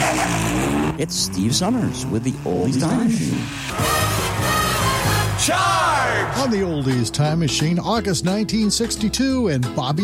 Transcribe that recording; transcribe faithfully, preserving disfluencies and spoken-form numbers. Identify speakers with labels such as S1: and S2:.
S1: It's Steve Summers with the Oldies Time Machine.
S2: Charge!
S3: On the Oldies Time Machine, August nineteen sixty-two, and Bobby